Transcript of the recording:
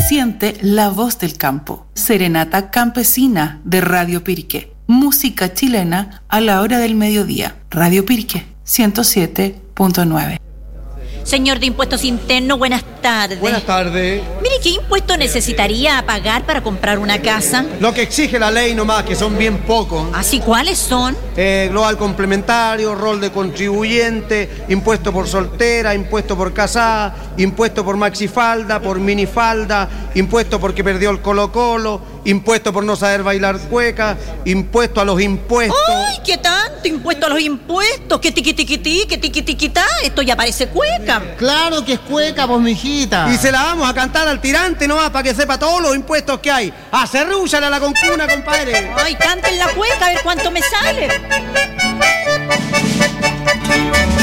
Siente la voz del campo. Serenata campesina de Radio Pirque. Música chilena a la hora del mediodía. Radio Pirque 107.9. Señor de Impuestos Internos, buenas tardes. Buenas tardes. Mire, ¿qué impuesto necesitaría pagar para comprar una casa? Lo que exige la ley nomás, que son bien pocos. ¿Así cuáles son? Global complementario, rol de contribuyente, impuesto por soltera, impuesto por casada, impuesto por maxifalda, por minifalda, impuesto porque perdió el Colo-Colo, impuesto por no saber bailar cueca, impuesto a los impuestos. ¡Ay, qué tanto! Impuesto a los impuestos. ¿Qué tiquitiquití? ¿Qué tiquitiquitá? Esto ya parece cueca. Claro que es cueca, pues, mijita. Y se la vamos a cantar al tirante nomás para que sepa todos los impuestos que hay. ¡Acerrúchala a la concuna, compadre! ¡Ay, canten la cueca a ver cuánto me sale!